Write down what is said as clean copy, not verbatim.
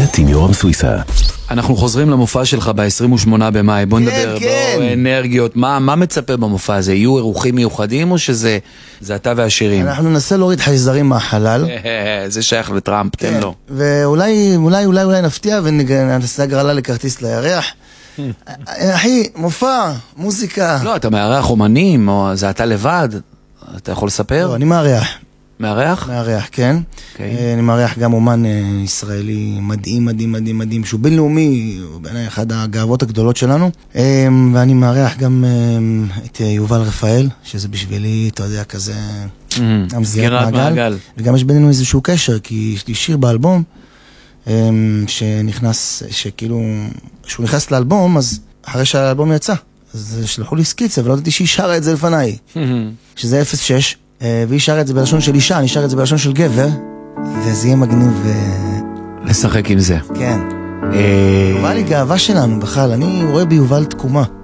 שבת עם יורם סוויסה. אנחנו חוזרים למופע שלך ב-28 במאי, בוא נדבר באנרגיות, מה מצפה במופע הזה? יהיו אירוחים מיוחדים או שזה אתה והשירים? אנחנו ננסה להוריד חייזרים מהחלל. זה שייך לטראמפ, תן לו. ואולי נפתיע ונעשה הגרלה לכרטיס לירח. אחי, מופע, מוזיקה. לא, אתה מארח אומנים, או זה אתה לבד? אתה יכול לספר? לא, אני מארח. מארח? מארח, כן. אני מארח גם אומן ישראלי מדהים, מדהים, מדהים, מדהים, שהוא בינלאומי, הוא בעיניי אחד הגאוות הגדולות שלנו. ואני מארח גם את יובל רפאל, שזה בשבילי, אתה יודע, כזה סגירת מעגל. וגם יש בינינו איזשהו קשר, כי יש לי שיר באלבום, שנכנס, שכאילו, שהוא נכנס לאלבום, אז אחרי שהאלבום יצא, אז שלחו לי סקיצה, ולא ידעתי שהיא שרה את זה לפניי, שזה 06, והיא שרה את זה בלשון של אישה, אני שרה את זה בלשון של גבר, וזה יהיה מגניב לשחק עם זה. כן. יובל היא גאווה שלנו בכלל, אני רואה ביובל תקומה.